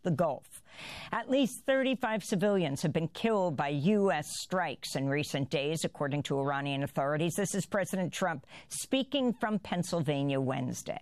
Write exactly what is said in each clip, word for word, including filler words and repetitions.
the Gulf. At least thirty-five civilians have been killed by U S strikes in recent days, according to Iranian authorities. This is President Trump speaking from Pennsylvania Wednesday.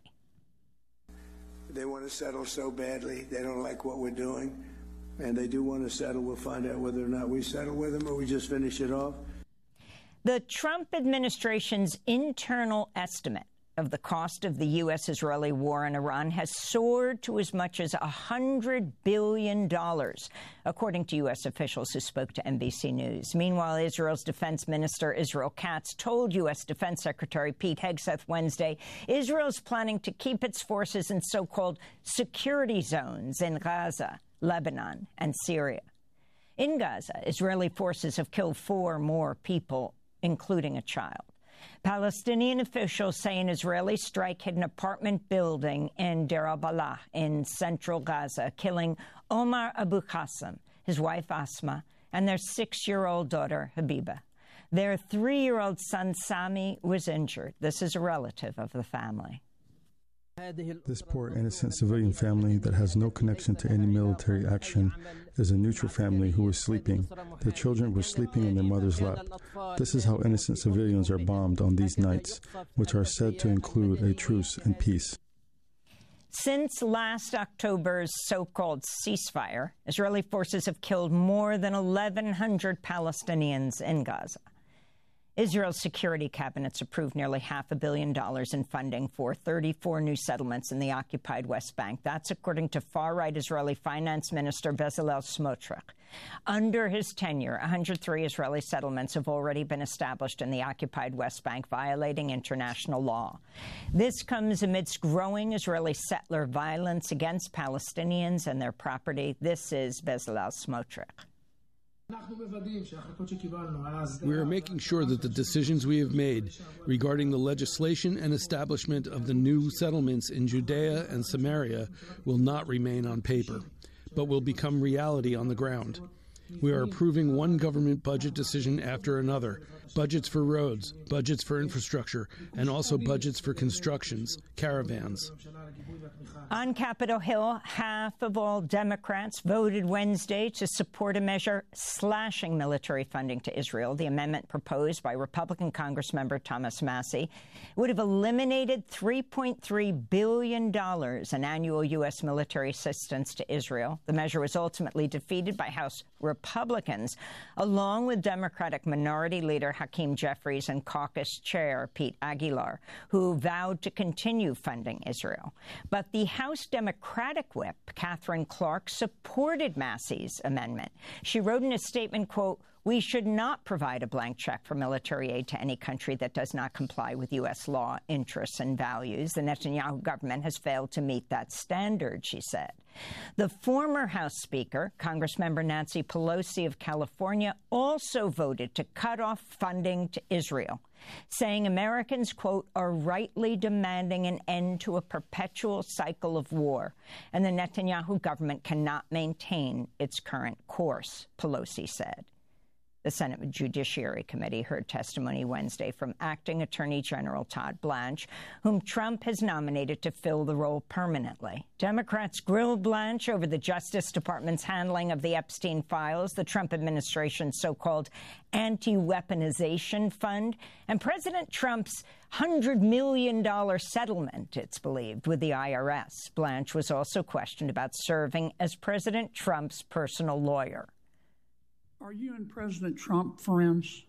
They want to settle so badly. They don't like what we're doing. And they do want to settle. We'll find out whether or not we settle with them or we just finish it off. The Trump administration's internal estimate of the cost of the U S-Israeli war in Iran has soared to as much as one hundred billion dollars, according to U S officials who spoke to N B C News. Meanwhile, Israel's Defense Minister Israel Katz told U S Defense Secretary Pete Hegseth Wednesday Israel is planning to keep its forces in so-called security zones in Gaza, Lebanon, and Syria. In Gaza, Israeli forces have killed four more people, including a child. Palestinian officials say an Israeli strike hit an apartment building in Deir al-Balah in central Gaza, killing Omar Abu Qasim, his wife Asma, and their six-year-old daughter Habiba. Their three-year-old son Sami was injured. This is a relative of the family. This poor innocent civilian family that has no connection to any military action is a neutral family who was sleeping. Their children were sleeping in their mother's lap. This is how innocent civilians are bombed on these nights, which are said to include a truce and peace. Since last October's so-called ceasefire, Israeli forces have killed more than eleven hundred Palestinians in Gaza. Israel's security cabinets approved nearly half a billion dollars in funding for thirty-four new settlements in the occupied West Bank. That's according to far-right Israeli Finance Minister Bezalel Smotrich. Under his tenure, one hundred three Israeli settlements have already been established in the occupied West Bank, violating international law. This comes amidst growing Israeli settler violence against Palestinians and their property. This is Bezalel Smotrich. We are making sure that the decisions we have made regarding the legislation and establishment of the new settlements in Judea and Samaria will not remain on paper, but will become reality on the ground. We are approving one government budget decision after another, budgets for roads, budgets for infrastructure, and also budgets for constructions, caravans. On Capitol Hill, half of all Democrats voted Wednesday to support a measure slashing military funding to Israel. The amendment proposed by Republican Congressmember Thomas Massie would have eliminated three point three billion dollars in annual U S military assistance to Israel. The measure was ultimately defeated by House Republicans, along with Democratic Minority Leader Hakeem Jeffries and caucus chair Pete Aguilar, who vowed to continue funding Israel. But the House Democratic whip, Catherine Clark, supported Massie's amendment. She wrote in a statement, quote, "We should not provide a blank check for military aid to any country that does not comply with U S law, interests, and values. The Netanyahu government has failed to meet that standard," she said. The former House Speaker, Congressmember Nancy Pelosi of California, also voted to cut off funding to Israel, saying Americans, quote, "are rightly demanding an end to a perpetual cycle of war, and the Netanyahu government cannot maintain its current course," Pelosi said. The Senate Judiciary Committee heard testimony Wednesday from Acting Attorney General Todd Blanche, whom Trump has nominated to fill the role permanently. Democrats grilled Blanche over the Justice Department's handling of the Epstein files, the Trump administration's so-called anti-weaponization fund, and President Trump's one hundred million dollars settlement, it's believed, with the I R S. Blanche was also questioned about serving as President Trump's personal lawyer. Are you and President Trump friends?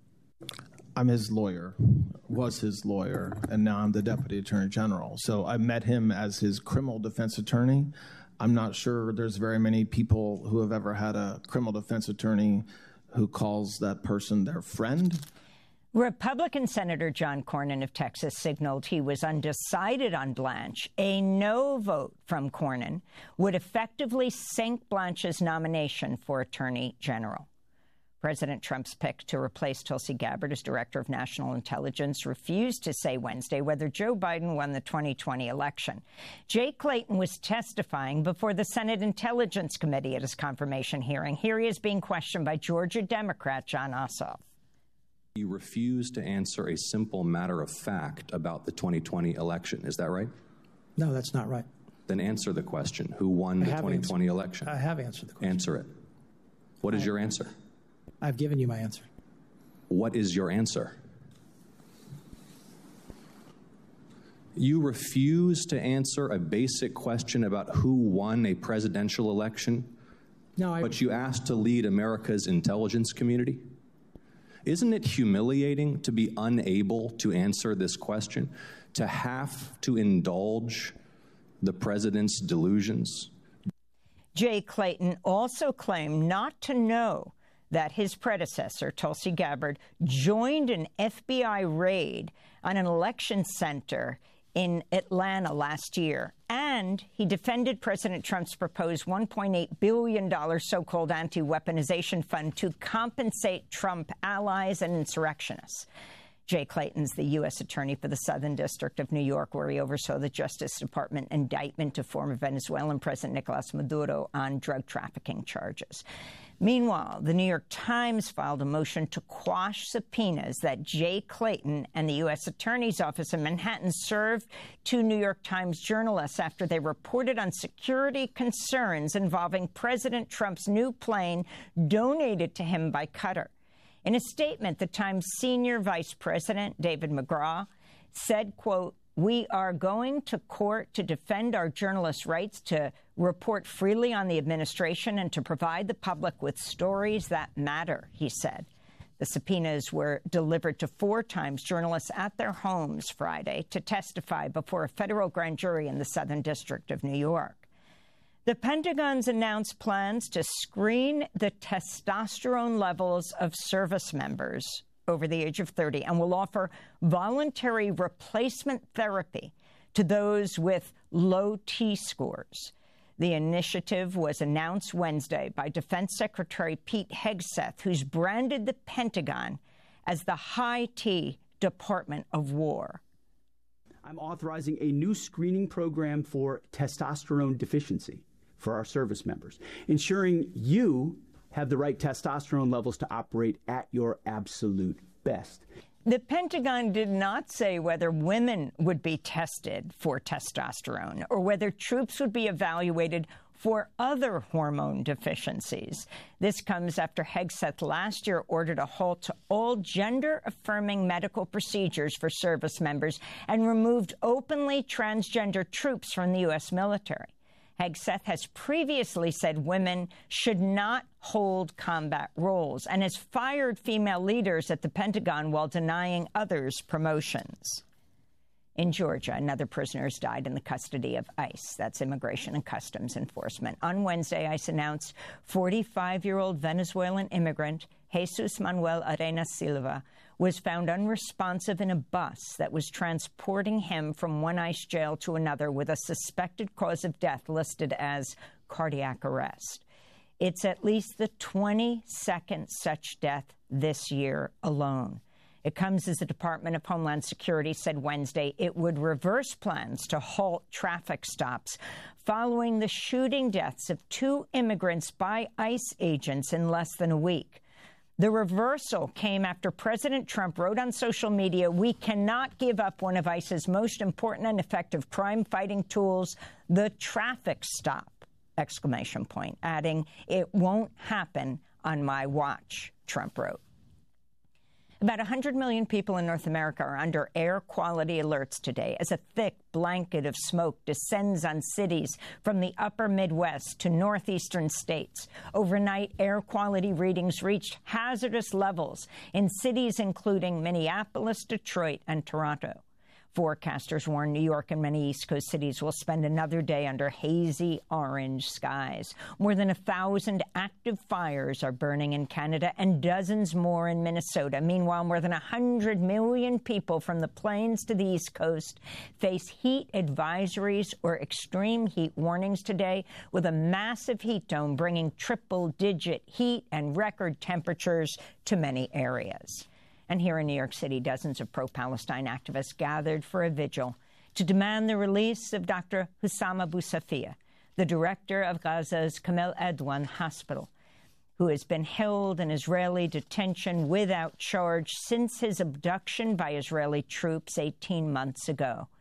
I'm his lawyer, was his lawyer, and now I'm the Deputy Attorney General. So I met him as his criminal defense attorney. I'm not sure there's very many people who have ever had a criminal defense attorney who calls that person their friend. Republican Senator John Cornyn of Texas signaled he was undecided on Blanche. A no vote from Cornyn would effectively sink Blanche's nomination for Attorney General. President Trump's pick to replace Tulsi Gabbard as Director of National Intelligence refused to say Wednesday whether Joe Biden won the twenty twenty election. Jay Clayton was testifying before the Senate Intelligence Committee at his confirmation hearing. Here he is being questioned by Georgia Democrat Jon Ossoff. You refuse to answer a simple matter of fact about the twenty twenty election. Is that right? No, that's not right. Then answer the question. Who won the twenty twenty answered, election? I have answered the question. Answer it. What is your answer? I've given you my answer. What is your answer? You refuse to answer a basic question about who won a presidential election, no, I, but you asked to lead America's intelligence community? Isn't it humiliating to be unable to answer this question, to have to indulge the president's delusions? Jay Clayton also claimed not to know that his predecessor, Tulsi Gabbard, joined an F B I raid on an election center in Atlanta last year. And he defended President Trump's proposed one point eight billion dollars so-called anti-weaponization fund to compensate Trump allies and insurrectionists. Jay Clayton's the U S attorney for the Southern District of New York, where he oversaw the Justice Department indictment of former Venezuelan President Nicolas Maduro on drug trafficking charges. Meanwhile, the New York Times filed a motion to quash subpoenas that Jay Clayton and the U S Attorney's Office in Manhattan served to New York Times journalists after they reported on security concerns involving President Trump's new plane donated to him by Qatar. In a statement, the Times senior vice president, David McGraw, said, quote, "We are going to court to defend our journalists' rights to report freely on the administration and to provide the public with stories that matter," he said. The subpoenas were delivered to four Times journalists at their homes Friday to testify before a federal grand jury in the Southern District of New York. The Pentagon's announced plans to screen the testosterone levels of service members over the age of thirty and will offer voluntary replacement therapy to those with low T scores. The initiative was announced Wednesday by Defense Secretary Pete Hegseth, who's branded the Pentagon as the high T Department of War. I'm authorizing a new screening program for testosterone deficiency for our service members, ensuring you have the right testosterone levels to operate at your absolute best. The Pentagon did not say whether women would be tested for testosterone or whether troops would be evaluated for other hormone deficiencies. This comes after Hegseth last year ordered a halt to all gender-affirming medical procedures for service members and removed openly transgender troops from the U S military. Hegseth has previously said women should not hold combat roles and has fired female leaders at the Pentagon while denying others promotions. In Georgia, another prisoner has died in the custody of ICE. That's Immigration and Customs Enforcement. On Wednesday, ICE announced forty-five-year-old Venezuelan immigrant Jesus Manuel Arenas Silva was found unresponsive in a bus that was transporting him from one ICE jail to another with a suspected cause of death listed as cardiac arrest. It's at least the twenty-second such death this year alone. It comes as the Department of Homeland Security said Wednesday it would reverse plans to halt traffic stops following the shooting deaths of two immigrants by ICE agents in less than a week. The reversal came after President Trump wrote on social media, "We cannot give up one of ICE's most important and effective crime-fighting tools, the traffic stop," exclamation point, adding, "It won't happen on my watch," Trump wrote. About one hundred million people in North America are under air quality alerts today as a thick blanket of smoke descends on cities from the upper Midwest to northeastern states. Overnight, air quality readings reached hazardous levels in cities including Minneapolis, Detroit, and Toronto. Forecasters warn New York and many East Coast cities will spend another day under hazy orange skies. More than a thousand active fires are burning in Canada and dozens more in Minnesota. Meanwhile, more than one hundred million people from the plains to the East Coast face heat advisories or extreme heat warnings today, with a massive heat dome bringing triple-digit heat and record temperatures to many areas. And here in New York City, dozens of pro-Palestine activists gathered for a vigil to demand the release of Doctor Hussam Abu Safia, the director of Gaza's Kamel Adwan Hospital, who has been held in Israeli detention without charge since his abduction by Israeli troops eighteen months ago.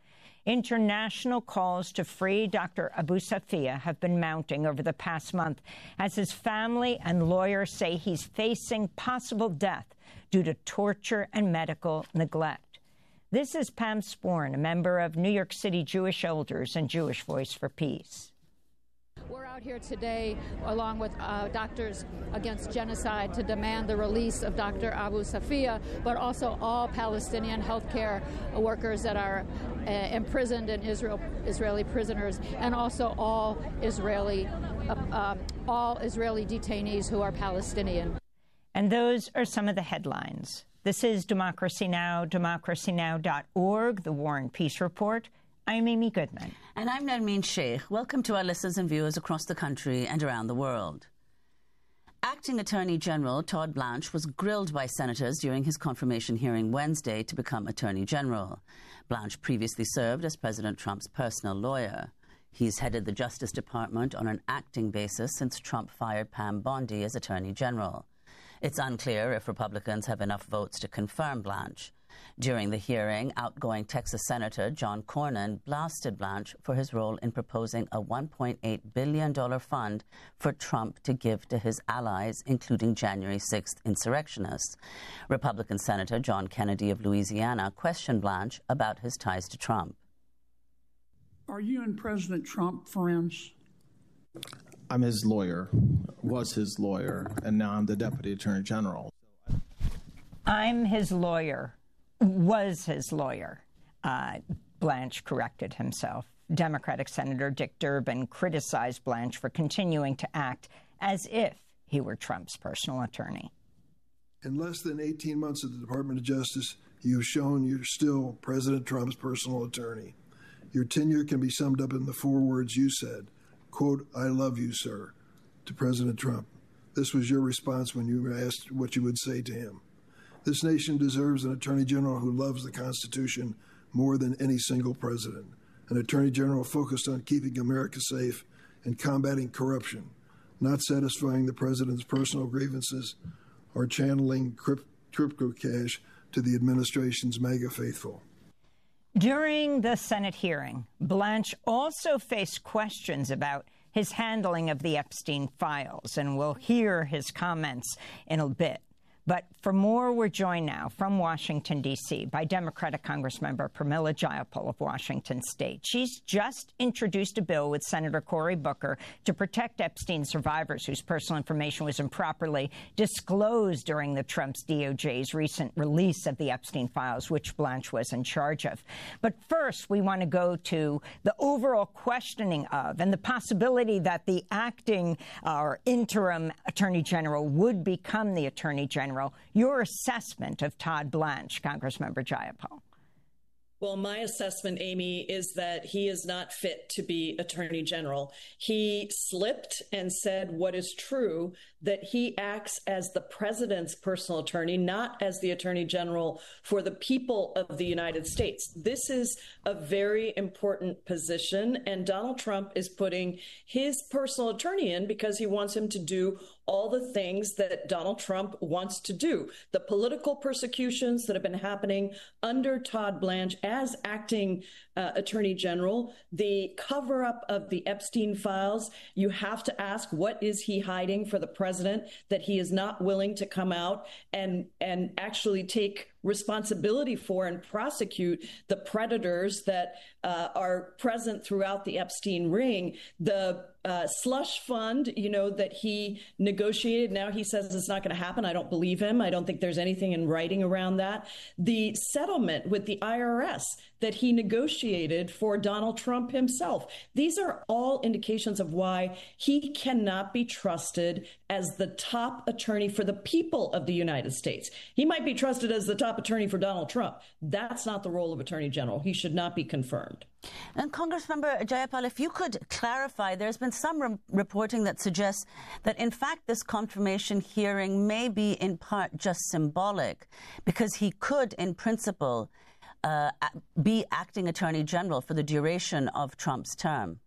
International calls to free Doctor Abu Safia have been mounting over the past month as his family and lawyers say he's facing possible death due to torture and medical neglect. This is Pam Sporn, a member of New York City Jewish Elders and Jewish Voice for Peace. We're out here today, along with uh, Doctors Against Genocide, to demand the release of Doctor Abu Safia, but also all Palestinian healthcare workers that are uh, imprisoned in Israel, Israeli prisoners, and also all Israeli, uh, uh, all Israeli detainees who are Palestinian. And those are some of the headlines. This is Democracy Now!, democracy now dot org, the War and Peace Report. I'm Amy Goodman. And I'm Nermeen Sheikh. Welcome to our listeners and viewers across the country and around the world. Acting Attorney General Todd Blanche was grilled by senators during his confirmation hearing Wednesday to become Attorney General. Blanche previously served as President Trump's personal lawyer. He's headed the Justice Department on an acting basis since Trump fired Pam Bondi as Attorney General. It's unclear if Republicans have enough votes to confirm Blanche. During the hearing, outgoing Texas Senator John Cornyn blasted Blanche for his role in proposing a one point eight billion dollars fund for Trump to give to his allies, including January sixth insurrectionists. Republican Senator John Kennedy of Louisiana questioned Blanche about his ties to Trump. Are you and President Trump friends? I'm his lawyer, was his lawyer, and now I'm the Deputy Attorney General. I'm his lawyer, was his lawyer. Uh, Blanche corrected himself. Democratic Senator Dick Durbin criticized Blanche for continuing to act as if he were Trump's personal attorney. In less than eighteen months at the Department of Justice, you've shown you're still President Trump's personal attorney. Your tenure can be summed up in the four words you said, quote, "I love you, sir," to President Trump. This was your response when you were asked what you would say to him. This nation deserves an Attorney General who loves the Constitution more than any single president, an Attorney General focused on keeping America safe and combating corruption, not satisfying the president's personal grievances or channeling crypto cash to the administration's MAGA faithful. During the Senate hearing, Blanche also faced questions about his handling of the Epstein files, and we'll hear his comments in a bit. But for more, we're joined now from Washington, D C by Democratic Congressmember Pramila Jayapal of Washington State. She's just introduced a bill with Senator Cory Booker to protect Epstein survivors whose personal information was improperly disclosed during the Trump's D O J's recent release of the Epstein files, which Blanche was in charge of. But first, we want to go to the overall questioning of and the possibility that the acting uh, or interim Attorney General would become the Attorney General. Your assessment of Todd Blanche, Congressmember Jayapal. Well, my assessment, Amy, is that he is not fit to be Attorney General. He slipped and said what is true, that he acts as the president's personal attorney, not as the Attorney General for the people of the United States. This is a very important position, and Donald Trump is putting his personal attorney in because he wants him to do all the things that Donald Trump wants to do. The political persecutions that have been happening under Todd Blanche as acting uh, Attorney General, the cover-up of the Epstein files. You have to ask, what is he hiding for the president that he is not willing to come out and, and actually take responsibility for and prosecute the predators that uh, are present throughout the Epstein ring. The uh, slush fund, you know, that he negotiated, now he says it's not going to happen. I don't believe him. I don't think there's anything in writing around that. The settlement with the I R S that he negotiated for Donald Trump himself. These are all indications of why he cannot be trusted as the top attorney for the people of the United States. He might be trusted as the top attorney for Donald Trump. That's not the role of Attorney General. He should not be confirmed. And Congressmember Jayapal, if you could clarify, there's been some re- reporting that suggests that, in fact, this confirmation hearing may be in part just symbolic, because he could, in principle, uh, be acting Attorney General for the duration of Trump's term.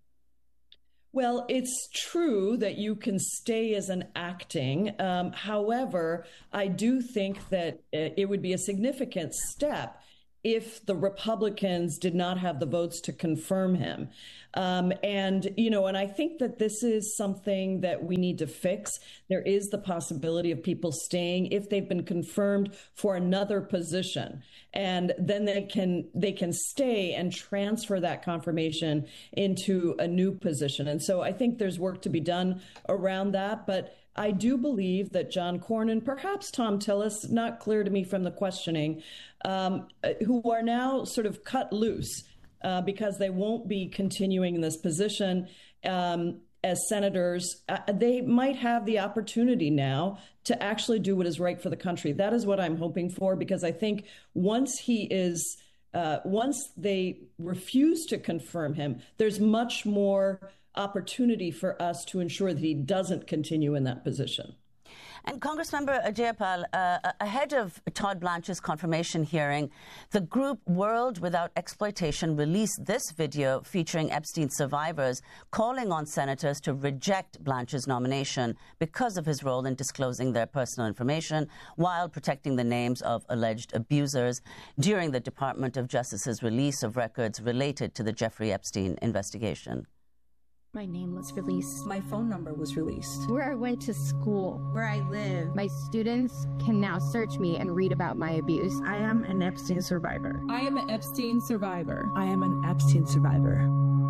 Well, it's true that you can stay as an acting. Um, however, I do think that it would be a significant step if the Republicans did not have the votes to confirm him. Um, and, you know, and I think that this is something that we need to fix. There is the possibility of people staying if they've been confirmed for another position. And then they can they can stay and transfer that confirmation into a new position. And so I think there's work to be done around that. But I do believe that John Cornyn, perhaps Thom Tillis, not clear to me from the questioning, um, who are now sort of cut loose uh, because they won't be continuing in this position um, as senators, uh, they might have the opportunity now to actually do what is right for the country. That is what I'm hoping for, because I think once he is, uh, once they refuse to confirm him, there's much more opportunity for us to ensure that he doesn't continue in that position. And Congressmember Jayapal, uh, ahead of Todd Blanche's confirmation hearing, the group World Without Exploitation released this video featuring Epstein survivors calling on senators to reject Blanche's nomination because of his role in disclosing their personal information while protecting the names of alleged abusers during the Department of Justice's release of records related to the Jeffrey Epstein investigation. My name was released. My phone number was released. Where I went to school. Where I live. My students can now search me and read about my abuse. I am an Epstein survivor. I am an Epstein survivor. I am an Epstein survivor.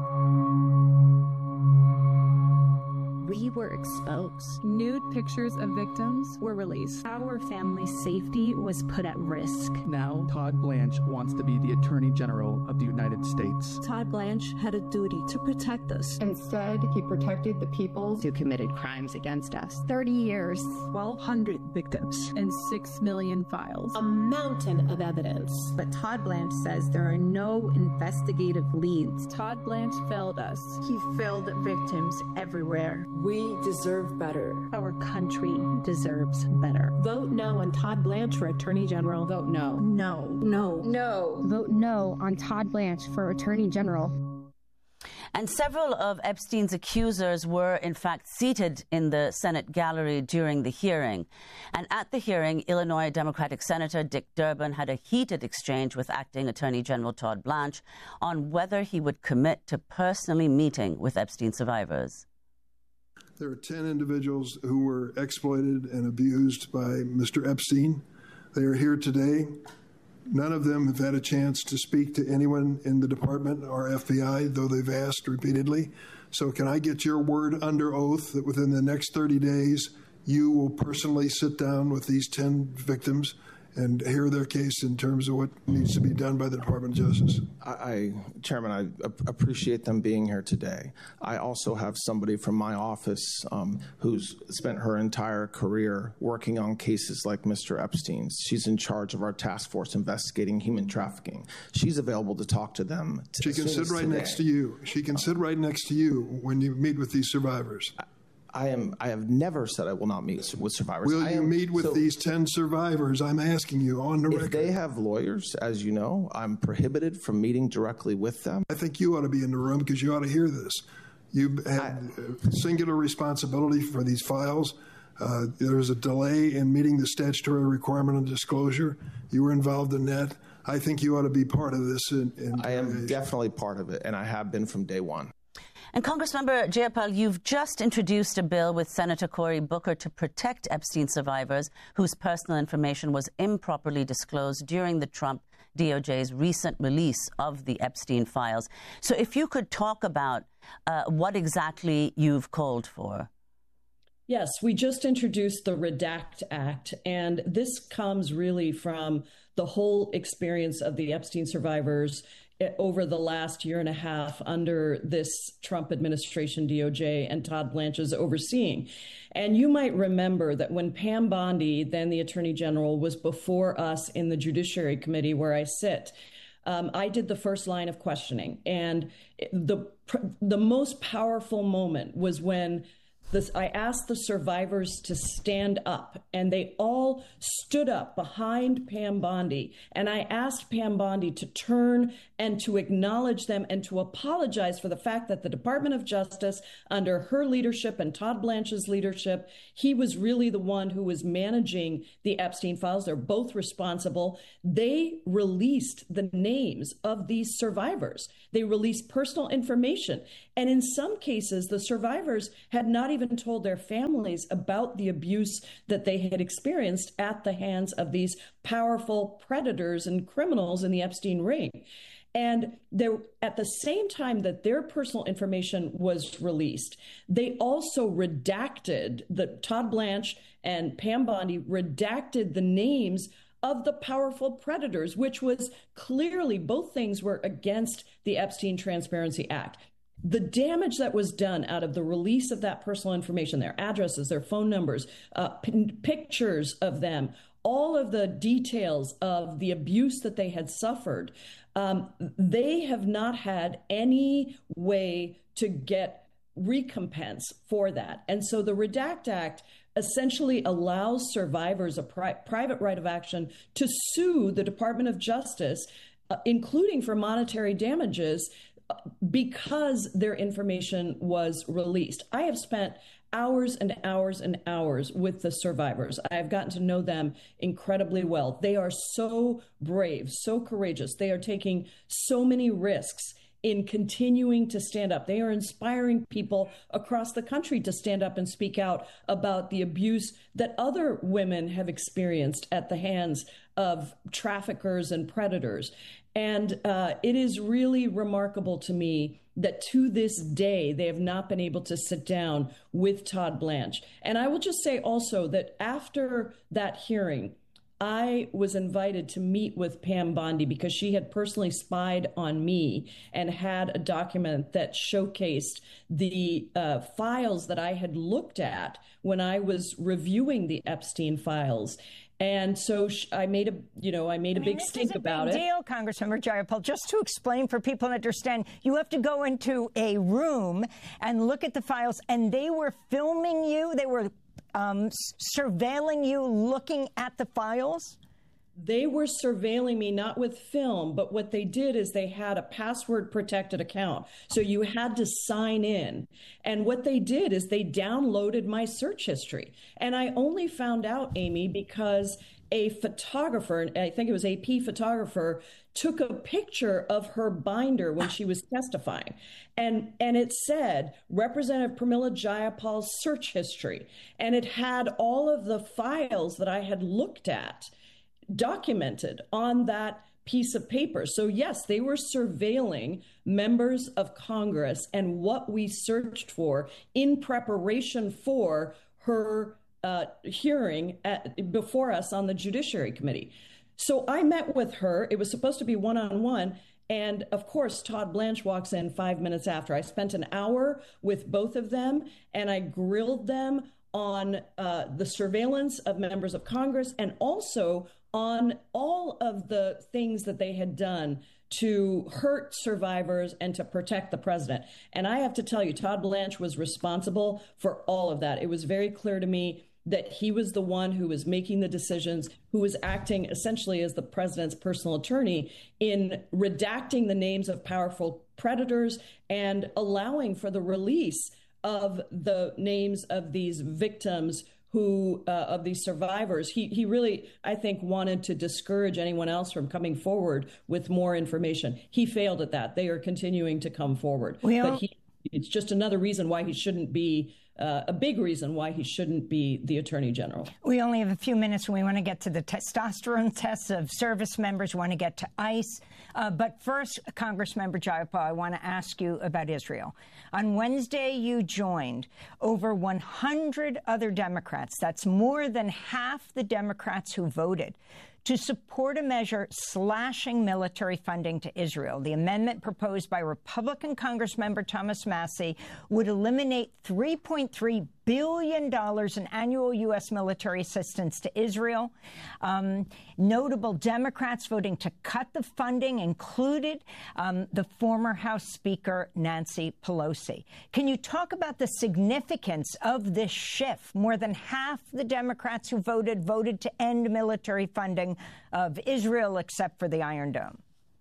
We were exposed. Nude pictures of victims were released. Our family's safety was put at risk. Now, Todd Blanche wants to be the Attorney General of the United States. Todd Blanche had a duty to protect us. Instead, he protected the people who committed crimes against us. thirty years. twelve hundred victims. And six million files. A mountain of evidence. But Todd Blanche says there are no investigative leads. Todd Blanche failed us. He failed victims everywhere. We deserve better. Our country deserves better. Vote no on Todd Blanche for Attorney General. Vote no. No. No. No. Vote no on Todd Blanche for Attorney General. And several of Epstein's accusers were, in fact, seated in the Senate gallery during the hearing. And at the hearing, Illinois Democratic Senator Dick Durbin had a heated exchange with Acting Attorney General Todd Blanche on whether he would commit to personally meeting with Epstein survivors. There are ten individuals who were exploited and abused by Mister Epstein. They are here today. None of them have had a chance to speak to anyone in the department or F B I, though they've asked repeatedly. So can I get your word under oath that within the next thirty days, you will personally sit down with these ten victims and hear their case in terms of what needs to be done by the Department of Justice? I, I Chairman, I appreciate them being here today. I also have somebody from my office um, who's spent her entire career working on cases like Mister Epstein's. She's in charge of our task force investigating human trafficking. She's available to talk to them. She can sit right next to you. She can sit right next to you when you meet with these survivors. I, I am. I have never said I will not meet with survivors. Will I you am, meet with so, these ten survivors? I'm asking you on the if record. If they have lawyers, as you know, I'm prohibited from meeting directly with them. I think you ought to be in the room because you ought to hear this. You have I, singular responsibility for these files. Uh, there was a delay in meeting the statutory requirement of disclosure. You were involved in that. I think you ought to be part of this. In, in I am definitely part of it, and I have been from day one. And Congressmember Jayapal, you've just introduced a bill with Senator Cory Booker to protect Epstein survivors whose personal information was improperly disclosed during the Trump D O J's recent release of the Epstein files. So if you could talk about uh, what exactly you've called for. Yes, we just introduced the REDACT Act, and this comes really from the whole experience of the Epstein survivors over the last year and a half under this Trump administration, D O J, and Todd Blanche's overseeing. And you might remember that when Pam Bondi, then the Attorney General, was before us in the Judiciary Committee where I sit, um, I did the first line of questioning. And the the most powerful moment was when This, I asked the survivors to stand up, and they all stood up behind Pam Bondi. And I asked Pam Bondi to turn and to acknowledge them and to apologize for the fact that the Department of Justice, under her leadership and Todd Blanche's leadership, he was really the one who was managing the Epstein files. They're both responsible. They released the names of these survivors. They released personal information. And in some cases, the survivors had not even told their families about the abuse that they had experienced at the hands of these powerful predators and criminals in the Epstein ring. And there, at the same time that their personal information was released, they also redacted, the Todd Blanche and Pam Bondi redacted the names of the powerful predators, which was clearly, both things were against the Epstein Transparency Act. The damage that was done out of the release of that personal information, their addresses, their phone numbers, uh, p- pictures of them, all of the details of the abuse that they had suffered, um, they have not had any way to get recompense for that. And so the REDACT Act essentially allows survivors a pri- private right of action to sue the Department of Justice, uh, including for monetary damages, uh, because their information was released. I have spent hours and hours and hours with the survivors. I have gotten to know them incredibly well. They are so brave, so courageous. They are taking so many risks in continuing to stand up. They are inspiring people across the country to stand up and speak out about the abuse that other women have experienced at the hands of traffickers and predators. And uh, it is really remarkable to me that to this day, they have not been able to sit down with Todd Blanche. And I will just say also that after that hearing, I was invited to meet with Pam Bondi because she had personally spied on me and had a document that showcased the uh, files that I had looked at when I was reviewing the Epstein files. And so sh- I made a, you know, I made a I mean, big stink about it. This is a big deal, Congressmember Jayapal. Just to explain for people to understand, you have to go into a room and look at the files, and they were filming you. They were um, surveilling you, looking at the files. They were surveilling me, not with film, but what they did is they had a password protected account. So you had to sign in. And what they did is they downloaded my search history. And I only found out, Amy, because a photographer, I think it was A P photographer, took a picture of her binder when she was testifying. And, and it said Representative Pramila Jayapal's search history. And it had all of the files that I had looked at documented on that piece of paper. So yes, they were surveilling members of Congress and what we searched for in preparation for her uh, hearing at, before us on the Judiciary Committee. So I met with her. It was supposed to be one-on-one. And of course, Todd Blanche walks in five minutes after. I spent an hour with both of them, and I grilled them on uh, the surveillance of members of Congress and also on all of the things that they had done to hurt survivors and to protect the president. And I have to tell you, Todd Blanche was responsible for all of that. It was very clear to me that he was the one who was making the decisions, who was acting essentially as the president's personal attorney in redacting the names of powerful predators and allowing for the release of the names of these victims who uh, of these survivors. He he really, I think, wanted to discourage anyone else from coming forward with more information. He failed at that. They are continuing to come forward. Well, but he, it's just another reason why he shouldn't be, uh, a big reason why he shouldn't be the Attorney General. We only have a few minutes and we want to get to the testosterone tests of service members. We want to get to ICE. Uh, but first, Congressmember Jayapal, I want to ask you about Israel. On Wednesday, you joined over one hundred other Democrats. That's more than half the Democrats who voted to support a measure slashing military funding to Israel. The amendment proposed by Republican Congressmember Thomas Massie would eliminate three point three billion dollars in annual U S military assistance to Israel. Um, notable Democrats voting to cut the funding included um, the former House Speaker Nancy Pelosi. Can you talk about the significance of this shift? More than half the Democrats who voted voted to end military funding of Israel, except for the Iron Dome.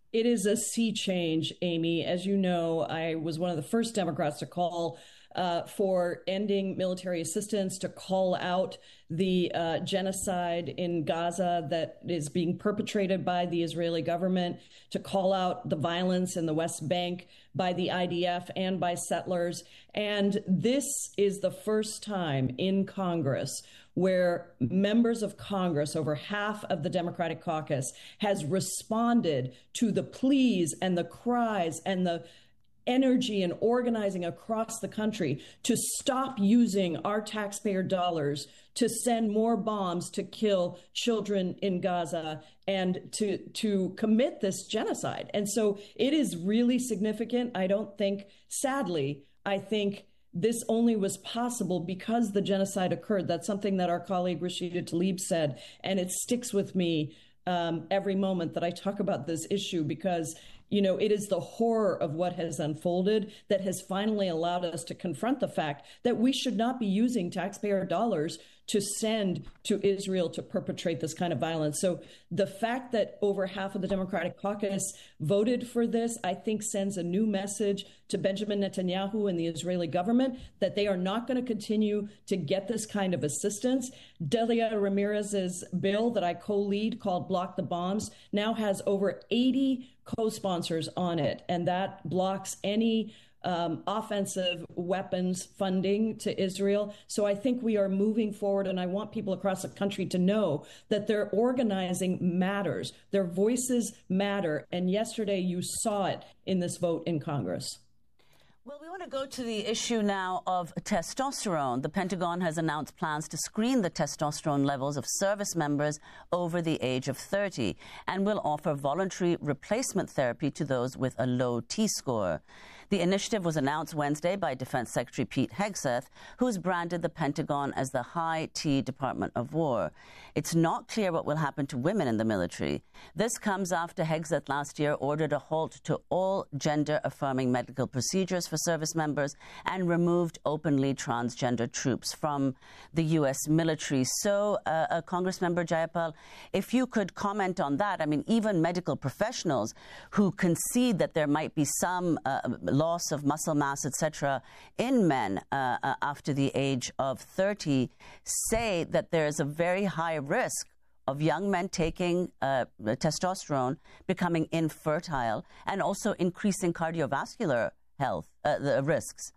It is a sea change, Amy. As you know, I was one of the first Democrats to call uh, for ending military assistance, to call out the uh, genocide in Gaza that is being perpetrated by the Israeli government, to call out the violence in the West Bank by the I D F and by settlers. And this is the first time in Congress where members of Congress, over half of the Democratic caucus, has responded to the pleas and the cries and the energy and organizing across the country to stop using our taxpayer dollars to send more bombs to kill children in Gaza and to to commit this genocide. And so it is really significant. I don't think, sadly, I think this only was possible because the genocide occurred. That's something that our colleague Rashida Tlaib said, and it sticks with me um, every moment that I talk about this issue, because you know, it is the horror of what has unfolded that has finally allowed us to confront the fact that we should not be using taxpayer dollars to send to Israel to perpetrate this kind of violence. So the fact that over half of the Democratic caucus voted for this, I think sends a new message to Benjamin Netanyahu and the Israeli government that they are not going to continue to get this kind of assistance. Delia Ramirez's bill that I co-lead, called Block the Bombs, now has over eighty co-sponsors on it, and that blocks any um, offensive weapons funding to Israel. So I think we are moving forward, and I want people across the country to know that their organizing matters. Their voices matter, and yesterday you saw it in this vote in Congress. Well, we want to go to the issue now of testosterone. The Pentagon has announced plans to screen the testosterone levels of service members over the age of thirty and will offer voluntary replacement therapy to those with a low T-score. The initiative was announced Wednesday by Defense Secretary Pete Hegseth, who has branded the Pentagon as the High T Department of War. It's not clear what will happen to women in the military. This comes after Hegseth last year ordered a halt to all gender-affirming medical procedures for service members and removed openly transgender troops from the U S military. So, uh, uh, Congressmember Jayapal, if you could comment on that. I mean, even medical professionals who concede that there might be some uh, loss of muscle mass, et cetera, in men uh, uh, after the age of thirty, say that there is a very high risk of young men taking uh, testosterone, becoming infertile, and also increasing cardiovascular health uh, the risks.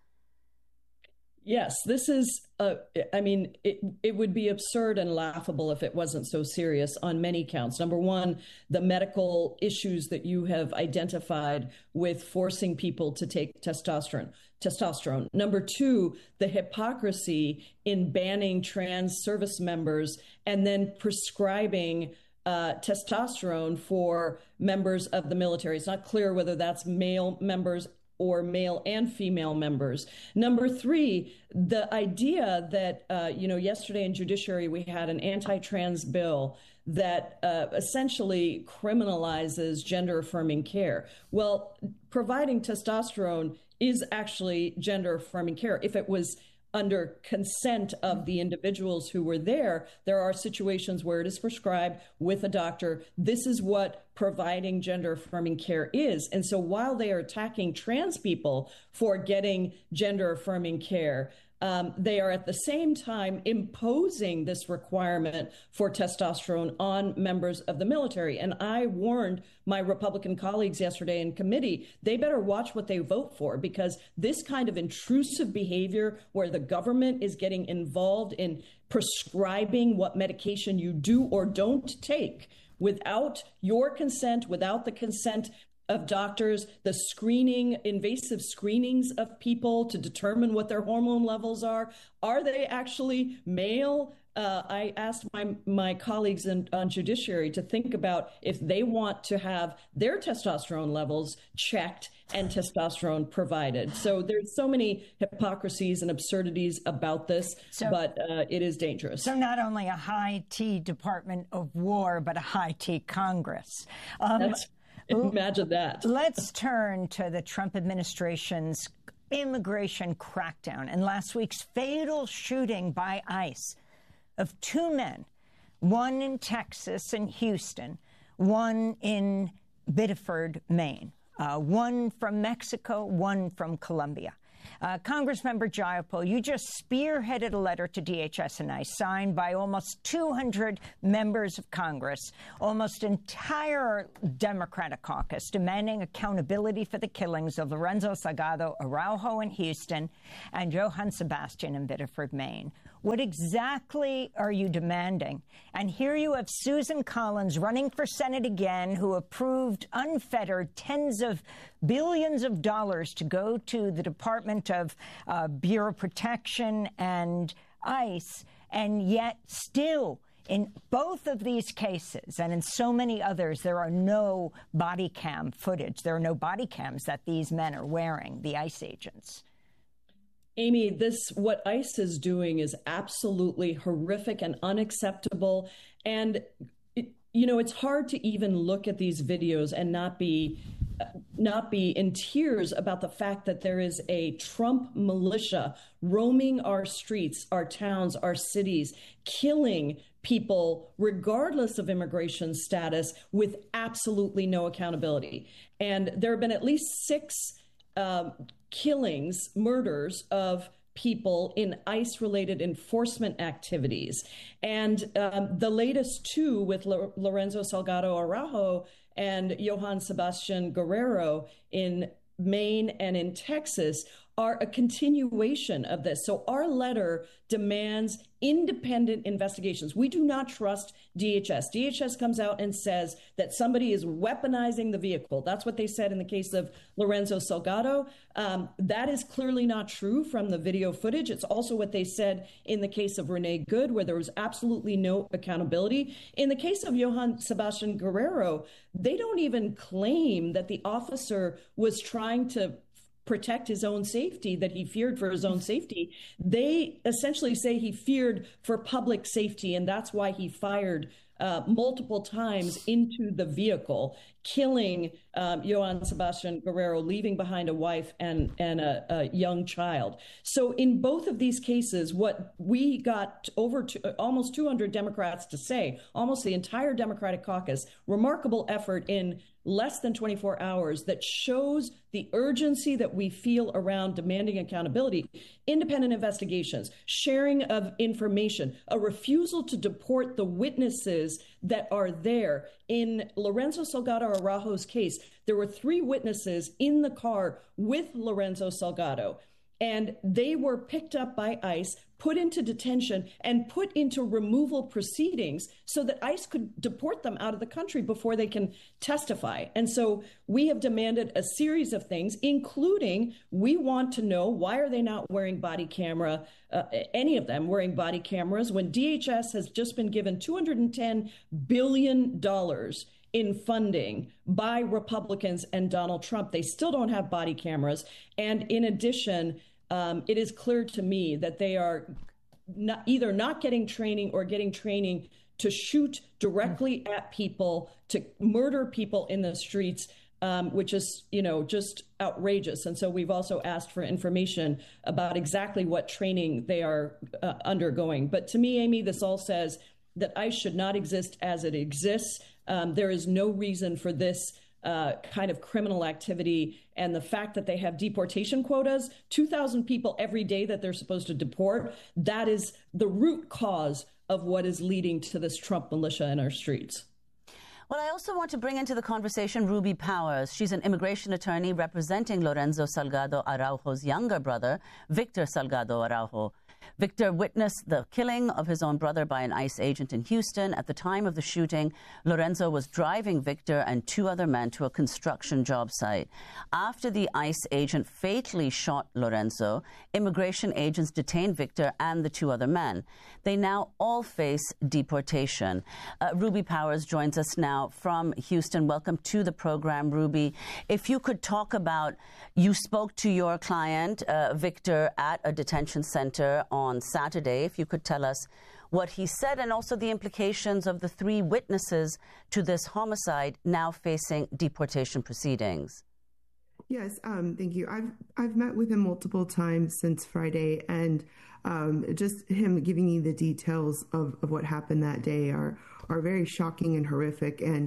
Yes, this is, uh, I mean, it, it would be absurd and laughable if it wasn't so serious on many counts. Number one, the medical issues that you have identified with forcing people to take testosterone. Testosterone. Number two, the hypocrisy in banning trans service members and then prescribing uh, testosterone for members of the military. It's not clear whether that's male members or male and female members. Number three, the idea that, uh, you know, yesterday in Judiciary, we had an anti-trans bill that uh, essentially criminalizes gender-affirming care. Well, providing testosterone is actually gender-affirming care. If it was under consent of the individuals who were there, there are situations where it is prescribed with a doctor. This is what providing gender-affirming care is. And so while they are attacking trans people for getting gender-affirming care, Um, they are at the same time imposing this requirement for testosterone on members of the military. And I warned my Republican colleagues yesterday in committee, they better watch what they vote for, because this kind of intrusive behavior where the government is getting involved in prescribing what medication you do or don't take without your consent, without the consent of doctors, the screening, invasive screenings of people to determine what their hormone levels are. Are they actually male? Uh, I asked my, my colleagues in, on Judiciary to think about if they want to have their testosterone levels checked and testosterone provided. So there's so many hypocrisies and absurdities about this, so, but uh, it is dangerous. So not only a high T Department of War, but a high T Congress. Um, That's Imagine that. Let's turn to the Trump administration's immigration crackdown and last week's fatal shooting by ICE of two men, one in Texas and Houston, one in Biddeford, Maine, uh, one from Mexico, one from Colombia. Uh, Congressmember Jayapal, you just spearheaded a letter to D H S and ICE signed by almost two hundred members of Congress, almost entire Democratic caucus, demanding accountability for the killings of Lorenzo Salgado Araujo in Houston and Johann Sebastian in Biddeford, Maine. What exactly are you demanding? And here you have Susan Collins running for Senate again, who approved unfettered tens of billions of dollars to go to the Department of uh, Bureau Protection and ICE, and yet still in both of these cases and in so many others, there are no body cam footage. There are no body cams that these men are wearing, the ICE agents. Amy, this, what ICE is doing is absolutely horrific and unacceptable. And, it, you know, it's hard to even look at these videos and not be not be in tears about the fact that there is a Trump militia roaming our streets, our towns, our cities, killing people regardless of immigration status with absolutely no accountability. And there have been at least six um, killings, murders of people in ICE-related enforcement activities. And um, the latest two with L- Lorenzo Salgado Araujo and Johann Sebastian Guerrero in Maine and in Texas are a continuation of this. So our letter demands independent investigations. We do not trust D H S. D H S comes out and says that somebody is weaponizing the vehicle. That's what they said in the case of Lorenzo Salgado. Um, that is clearly not true from the video footage. It's also what they said in the case of Renee Good, where there was absolutely no accountability. In the case of Johann Sebastian Guerrero, they don't even claim that the officer was trying to protect his own safety, that he feared for his own safety. They essentially say he feared for public safety, and that's why he fired uh, multiple times into the vehicle, killing um, Johann Sebastian Guerrero, leaving behind a wife and, and a, a young child. So in both of these cases, what we got over to, almost two hundred Democrats to say, almost the entire Democratic caucus, remarkable effort in less than twenty-four hours that shows the urgency that we feel around demanding accountability, independent investigations, sharing of information, a refusal to deport the witnesses that are there. In Lorenzo Salgado Araujo's case, there were three witnesses in the car with Lorenzo Salgado, and they were picked up by ICE, put into detention, and put into removal proceedings so that ICE could deport them out of the country before they can testify. And so we have demanded a series of things, including we want to know, why are they not wearing body camera, uh, any of them wearing body cameras, when D H S has just been given two hundred ten billion dollars in funding by Republicans and Donald Trump. They still don't have body cameras. And in addition, Um, it is clear to me that they are not, either not getting training or getting training to shoot directly at people, to murder people in the streets, um, which is, you know, just outrageous. And so we've also asked for information about exactly what training they are uh, undergoing. But to me, Amy, this all says that ICE should not exist as it exists. Um, there is no reason for this Uh, kind of criminal activity, and the fact that they have deportation quotas, two thousand people every day that they're supposed to deport, that is the root cause of what is leading to this Trump militia in our streets. Well, I also want to bring into the conversation Ruby Powers. She's an immigration attorney representing Lorenzo Salgado Araujo's younger brother, Victor Salgado Araujo. Victor witnessed the killing of his own brother by an ICE agent in Houston. At the time of the shooting, Lorenzo was driving Victor and two other men to a construction job site. After the ICE agent fatally shot Lorenzo, immigration agents detained Victor and the two other men. They now all face deportation. Uh, Ruby Powers joins us now from Houston. Welcome to the program, Ruby. If you could talk about, you spoke to your client, uh, Victor, at a detention center on Saturday. If you could tell us what he said and also the implications of the three witnesses to this homicide now facing deportation proceedings. Yes, um, thank you. I've I've met with him multiple times since Friday, and um, just him giving me the details of, of what happened that day are are very shocking and horrific. And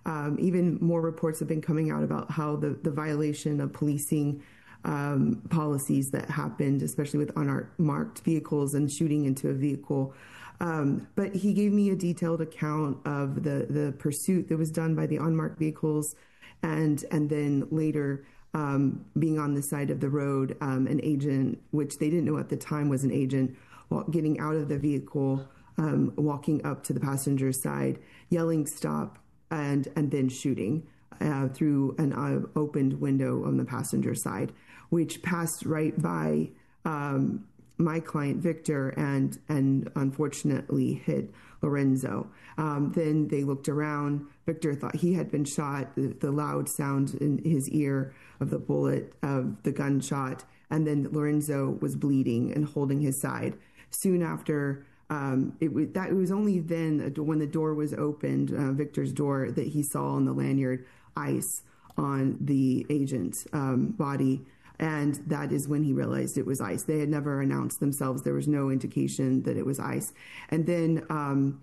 Um, even more reports have been coming out about how the, the violation of policing um, policies that happened, especially with unmarked vehicles and shooting into a vehicle. Um, but he gave me a detailed account of the, the pursuit that was done by the unmarked vehicles, and and then later um, being on the side of the road, um, an agent, which they didn't know at the time was an agent, getting out of the vehicle, um, walking up to the passenger side, yelling stop, and and then shooting uh, through an uh, opened window on the passenger side, which passed right by um, my client Victor and and unfortunately hit Lorenzo. Um, then they looked around. Victor thought he had been shot. The, the loud sound in his ear of the bullet, of the gunshot, and then Lorenzo was bleeding and holding his side. Soon after, um, it was that it was only then when the door was opened, uh, Victor's door, that he saw on the lanyard ice on the agent's um, body. And that is when he realized it was ICE. They had never announced themselves. There was no indication that it was ICE. And then um,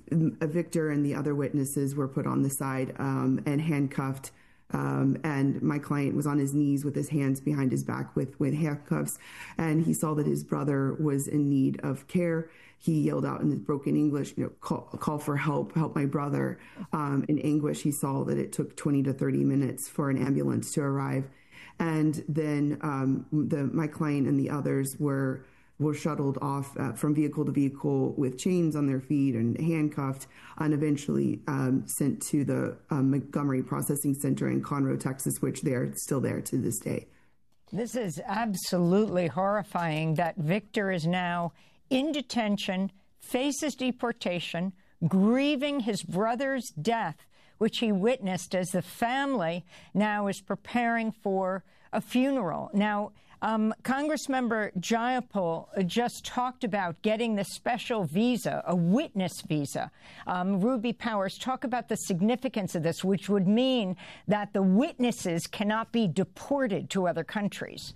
Victor and the other witnesses were put on the side um, and handcuffed. Um, and my client was on his knees with his hands behind his back with, with handcuffs. And he saw that his brother was in need of care. He yelled out in his broken English, you know, call, call for help, help my brother. Um, in anguish, he saw that it took twenty to thirty minutes for an ambulance to arrive. And then um, the, my client and the others were were shuttled off uh, from vehicle to vehicle with chains on their feet and handcuffed, and eventually um, sent to the um, Montgomery Processing Center in Conroe, Texas, which they're still there to this day. This is absolutely horrifying that Victor is now in detention, faces deportation, grieving his brother's death, which he witnessed as the family now is preparing for a funeral. Now, um, Congressmember Jayapal just talked about getting the special visa, a witness visa. Um, Ruby Powers, talk about the significance of this, which would mean that the witnesses cannot be deported to other countries.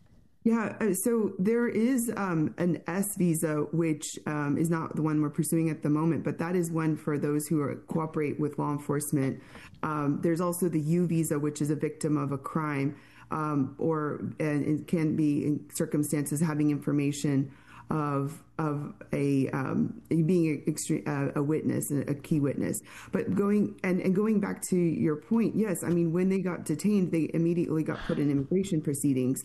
Yeah, so there is um, an S visa, which um, is not the one we're pursuing at the moment, but that is one for those who are, cooperate with law enforcement. Um, there's also the U visa, which is a victim of a crime, um, or and it can be in circumstances having information of of a um, being a, extre- uh, a witness, a key witness. But going and, and going back to your point, yes, I mean, when they got detained, they immediately got put in immigration proceedings.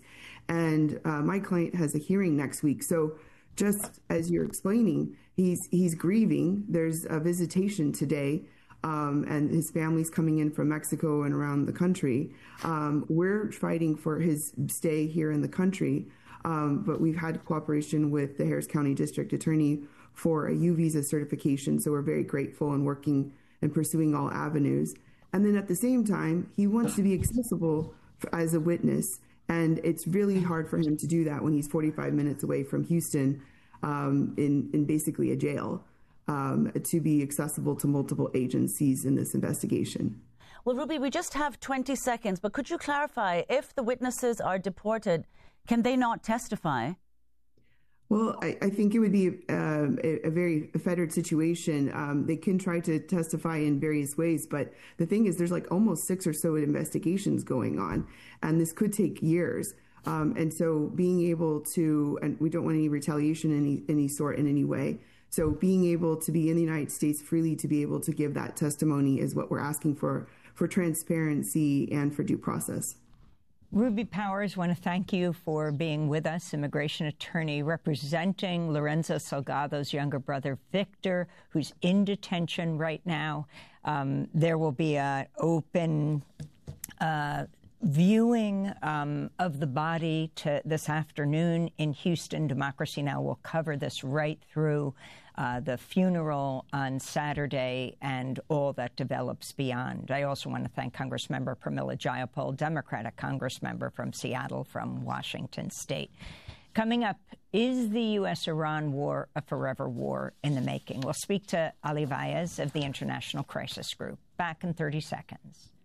And uh, my client has a hearing next week. So just as you're explaining, he's he's grieving. There's a visitation today, um, and his family's coming in from Mexico and around the country. Um, we're fighting for his stay here in the country, um, but we've had cooperation with the Harris County District Attorney for a U visa certification. So we're very grateful and working and pursuing all avenues. And then at the same time, he wants to be accessible as a witness. And it's really hard for him to do that when he's forty-five minutes away from Houston, um, in, in basically a jail, um, to be accessible to multiple agencies in this investigation. Well, Ruby, we just have twenty seconds, but could you clarify, if the witnesses are deported, can they not testify? Well, I, I think it would be uh, a, a very fettered situation. Um, they can try to testify in various ways, but the thing is, there's like almost six or so investigations going on, and this could take years. Um, and so being able to, and we don't want any retaliation in any, any sort in any way. So being able to be in the United States freely to be able to give that testimony is what we're asking for, for transparency and for due process. Ruby Powers, I want to thank you for being with us, immigration attorney representing Lorenzo Salgado's younger brother, Victor, who's in detention right now. Um, there will be an open uh, viewing um, of the body to this afternoon in Houston. Democracy Now! Will cover this right through Uh, the funeral on Saturday and all that develops beyond. I also want to thank Congressmember Pramila Jayapal, Democratic Congressmember from Seattle, from Washington State. Coming up, is the U S Iran war a forever war in the making? We'll speak to Ali Vaez of the International Crisis Group. Back in thirty seconds.